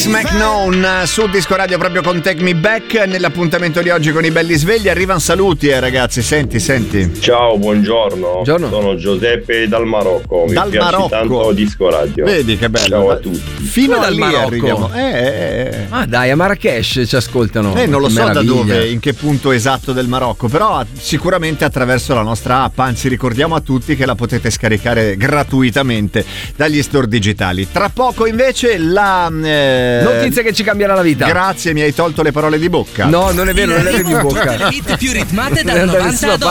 McKnown su Disco Radio proprio con Take Me Back. Nell'appuntamento di oggi con i belli svegli arrivano saluti, ragazzi. Senti. Ciao, buongiorno. Sono Giuseppe dal Marocco. Mi piace Marocco. Tanto Disco Radio. Vedi che bello. Ciao a tutti. Fino a dal lì Marocco. arriviamo. Ma dai, a Marrakesh ci ascoltano. Non lo so Meraviglia. da dove, in che punto esatto del Marocco, però sicuramente attraverso la nostra app, anzi ricordiamo a tutti che la potete scaricare gratuitamente dagli store digitali. Tra poco invece la notizia che ci cambierà la vita. Grazie, mi hai tolto le parole di bocca. No, non è vero, non le avevi in bocca. Le hit più ritmate dal Da 90 nessuna ad oggi.